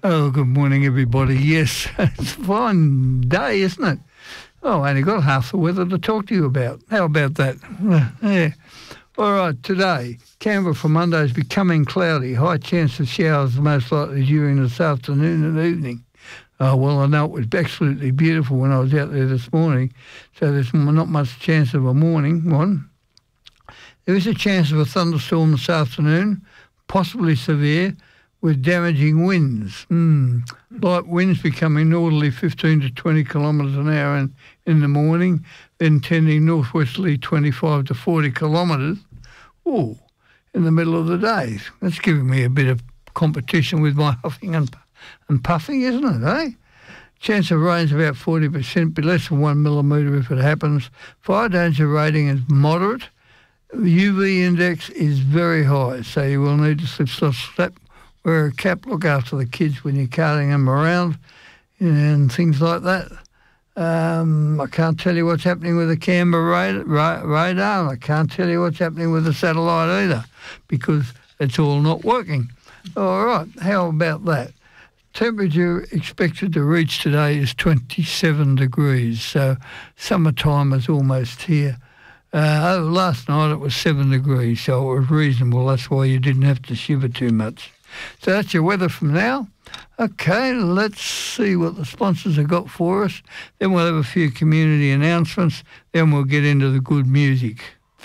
Oh, good morning, everybody. Yes, it's a fine day, isn't it? Oh, I only got half the weather to talk to you about. How about that? Yeah. All right, today, Canberra for Monday is becoming cloudy. High chance of showers most likely during this afternoon and evening. Oh, well, I know it was absolutely beautiful when I was out there this morning, so there's not much chance of a morning one. There is a chance of a thunderstorm this afternoon, possibly severe, with damaging winds. Light winds becoming northerly 15 to 20 kilometres an hour in the morning, then tending northwesterly 25 to 40 kilometres. Oh, in the middle of the day. That's giving me a bit of competition with my huffing and puffing, isn't it, eh? Chance of rain is about 40%, but less than 1 millimetre if it happens. Fire danger rating is moderate. The UV index is very high, so you will need to slip, wear a cap, look after the kids when you're carting them around and things like that. I can't tell you what's happening with the Canberra radar. I can't tell you what's happening with the satellite either because it's all not working. All right, how about that? Temperature expected to reach today is 27 degrees, so summertime is almost here. Last night it was 7 degrees, so it was reasonable. That's why you didn't have to shiver too much. So that's your weather from now. Okay, let's see what the sponsors have got for us. Then we'll have a few community announcements. Then we'll get into the good music.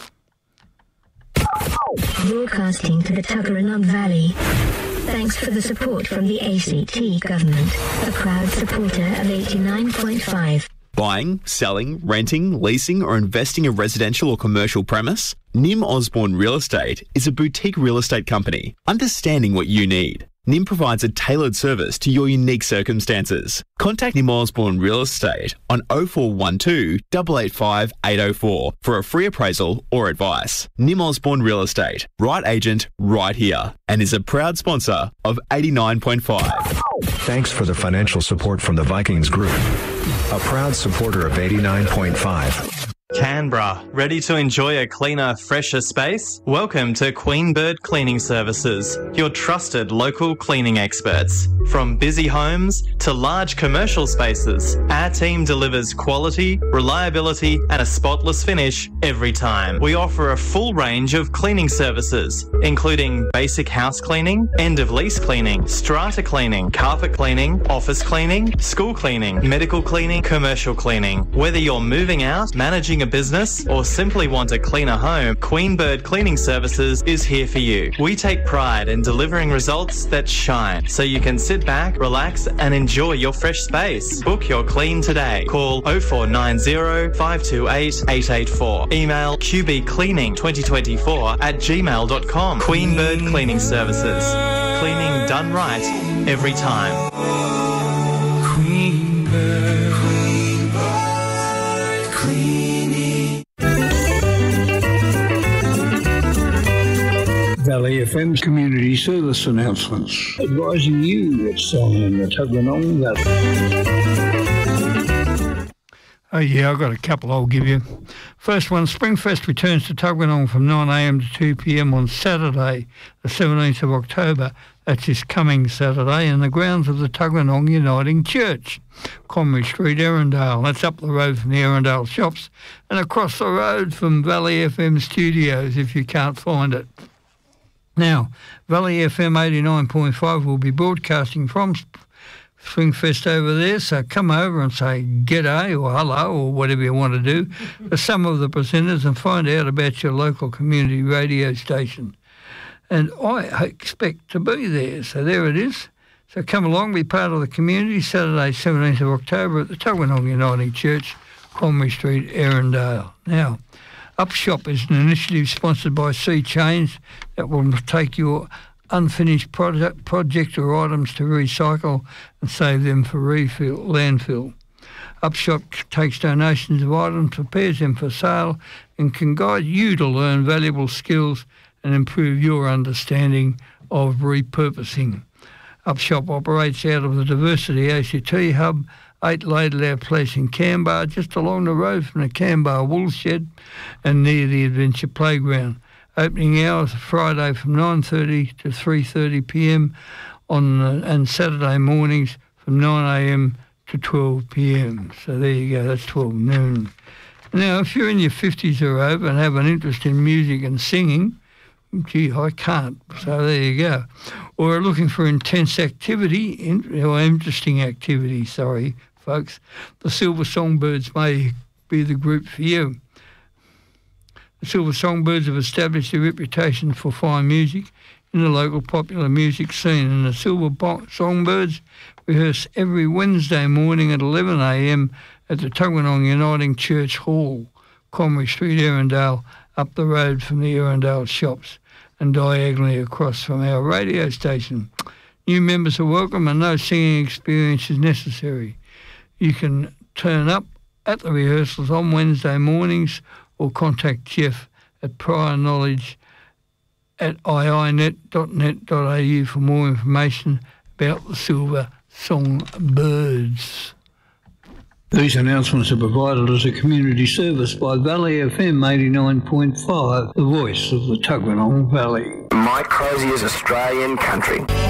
Broadcasting to the Tuggeranong Valley. Thanks for the support from the ACT government, a proud supporter of 89.5. Buying, selling, renting, leasing or investing a residential or commercial premise? Nim Osborne Real Estate is a boutique real estate company, understanding what you need. Nim provides a tailored service to your unique circumstances. Contact Nim Osborne Real Estate on 0412 885 804 for a free appraisal or advice. Nim Osborne Real Estate, right agent, right here, and is a proud sponsor of 89.5. Thanks for the financial support from the Vikings Group, a proud supporter of 89.5. Canberra, ready to enjoy a cleaner, fresher space? Welcome to Queen Bird Cleaning Services, your trusted local cleaning experts. From busy homes to large commercial spaces, our team delivers quality, reliability and a spotless finish every time. We offer a full range of cleaning services, including basic house cleaning, end-of-lease cleaning, strata cleaning, carpet cleaning, office cleaning, school cleaning, medical cleaning, commercial cleaning. Whether you're moving out, managing a business or simply want a cleaner home, Queen Bird Cleaning Services is here for you. We take pride in delivering results that shine so you can sit back, relax and enjoy your fresh space. Book your clean today. Call 0490 528 884. Email qbcleaning2024@gmail.com. Queen Bird Cleaning Services. Cleaning done right every time. Queen Bird. Valley FM's community service announcements, advising you what's on in the Tuggeranong Valley. Oh yeah, I've got a couple I'll give you. First one, Springfest returns to Tuggeranong from 9am to 2pm on Saturday, the 17th of October. That's this coming Saturday in the grounds of the Tuggeranong Uniting Church, Conwy Street, Erindale. That's up the road from the Erindale shops and across the road from Valley FM studios if you can't find it. Now, Valley FM 89.5 will be broadcasting from Springfest over there, so come over and say g'day or hello or whatever you want to do to some of the presenters and find out about your local community radio station. And I expect to be there, so there it is. So come along, be part of the community, Saturday 17th of October at the Tuggeranong Uniting Church, Conwy Street, Erindale. Now, Upshop is an initiative sponsored by Sea Change that will take your unfinished project or items to recycle and save them for landfill. Upshop takes donations of items, prepares them for sale and can guide you to learn valuable skills and improve your understanding of repurposing. Upshop operates out of the Diversity ACT Hub, 8 Laidlaw Place in Canberra, just along the road from the Canberra Woolshed and near the Adventure Playground. Opening hours are Friday from 9:30 to 3:30pm, and Saturday mornings from 9 a.m. to 12 p.m. So there you go, that's 12 noon. Now, if you're in your 50s or over and have an interest in music and singing, gee, I can't, so there you go. Or are looking for intense activity, or interesting activity, sorry, folks, the Silver Songbirds may be the group for you. The Silver Songbirds have established a reputation for fine music in the local popular music scene, and the Silver Songbirds rehearse every Wednesday morning at 11 a.m. at the Tuggeranong Uniting Church Hall, Comrie Street, Erindale, up the road from the Erindale shops and diagonally across from our radio station. New members are welcome and no singing experience is necessary. You can turn up at the rehearsals on Wednesday mornings or contact Jeff at Prior Knowledge at iinet.net.au for more information about the Silver Songbirds. These announcements are provided as a community service by Valley FM 89.5, the voice of the Tuggeranong Valley. Mike Crozier's Australian Country.